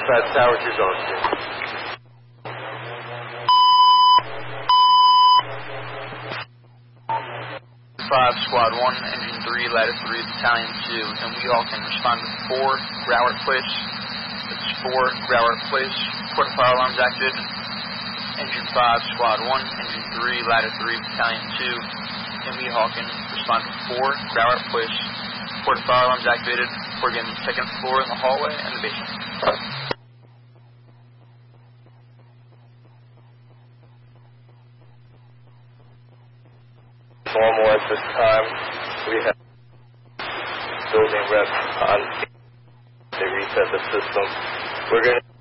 Dispatch Tower 2 Zone 5, Squad 1, Engine 3, Lattice 3, Battalion 2, and we all can respond to 4, Broward Place. That's 4, Broward Place. Port fire alarms activated. Engine 5, Squad 1, Engine 3, Lattice 3, Battalion 2, and we all can respond to 4, Broward Place. Port fire alarms activated. We're getting the second floor in the hallway and the basement. Normal at this time. We have building reps on. They reset the system. We're going to